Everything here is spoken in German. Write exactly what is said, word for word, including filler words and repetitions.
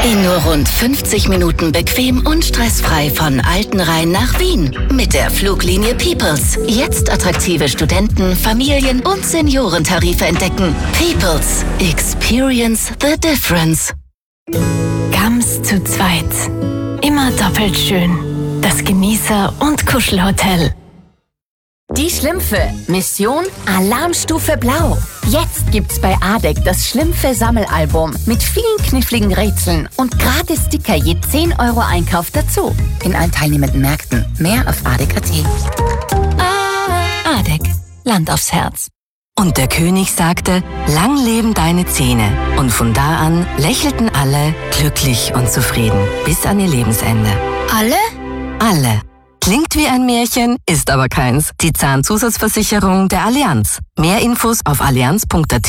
In nur rund fünfzig Minuten bequem und stressfrei von Altenrhein nach Wien. Mit der Fluglinie Peoples. Jetzt attraktive Studenten-, Familien- und Seniorentarife entdecken. Peoples. Experience the difference. Gams zu zweit. Immer doppelt schön. Das Genießer- und Kuschelhotel. Die Schlümpfe. Mission Alarmstufe Blau. Jetzt gibt's bei Adek das Schlümpfe-Sammelalbum mit vielen kniffligen Rätseln und gratis Sticker je zehn Euro Einkauf dazu. In allen teilnehmenden Märkten. Mehr auf adek punkt at. Adek. Land aufs Herz. Und der König sagte, lang leben deine Zähne. Und von da an lächelten alle glücklich und zufrieden. Bis an ihr Lebensende. Alle? Alle. Klingt wie ein Märchen, ist aber keins. Die Zahnzusatzversicherung der Allianz. Mehr Infos auf allianz punkt at.